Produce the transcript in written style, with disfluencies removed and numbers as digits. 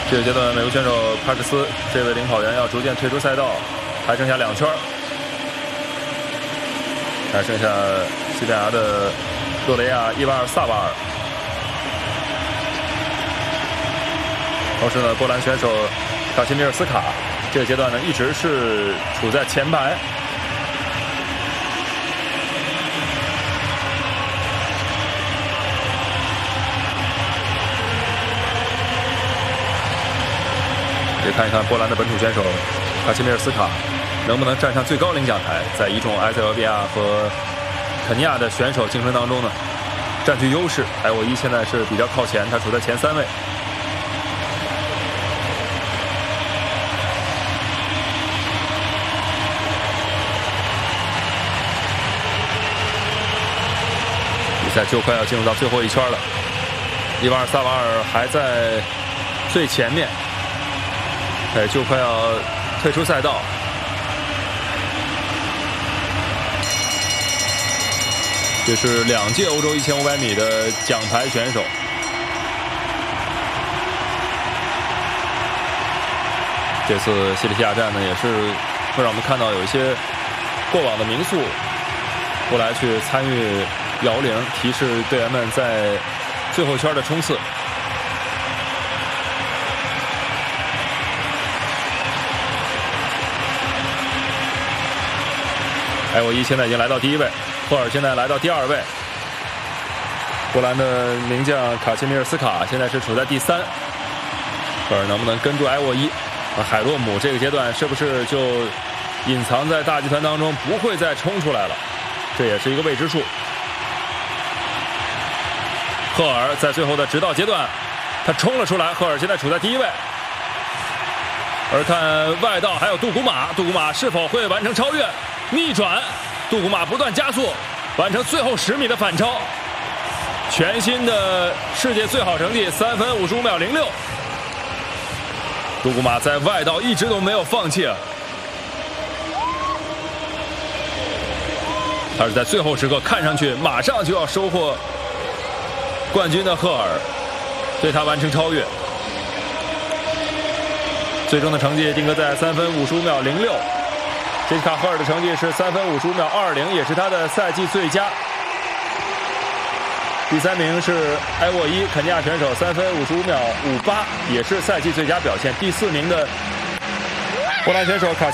这个阶段，美国选手帕克斯这位领跑员要逐渐退出赛道，还剩下2圈，还剩下西班牙的洛雷亚·伊瓦尔萨瓦尔。同时呢，波兰选手卡西米尔斯卡这个阶段呢一直是处在前排。也看一看波兰的本土选手卡西米尔斯卡能不能站上最高领奖台，在一众埃塞俄比亚和肯尼亚的选手竞争当中呢占据优势。埃沃伊现在是比较靠前，他处在前3位。比赛就快要进入到最后1圈了，伊瓦尔萨瓦尔还在最前面。就快要退出赛道。这是2届欧洲1500米的奖牌选手。这次西里西亚站呢，也是会让我们看到有一些过往的名宿过来去参与摇铃，提示队员们在最后圈的冲刺。埃沃伊现在已经来到第1位，赫尔现在来到第2位。波兰的名将卡西米尔斯卡现在是处在第3，赫尔能不能跟住埃沃伊？海洛姆这个阶段是不是就隐藏在大集团当中，不会再冲出来了？这也是一个未知数。赫尔在最后的直道阶段，他冲了出来，赫尔现在处在第1位。而看外道还有杜古马，杜古马是否会完成超越？逆转，杜古马不断加速，完成最后10米的反超，全新的世界最好成绩3分55秒06。杜古马在外道一直都没有放弃啊，他是在最后时刻看上去马上就要收获冠军的赫尔，对他完成超越，最终的成绩定格在3分55秒06。杰西卡·赫尔的成绩是3分55秒20，也是他的赛季最佳。第3名是埃沃伊，肯尼亚选手3分55秒58，也是赛季最佳表现。第4名的波兰选手卡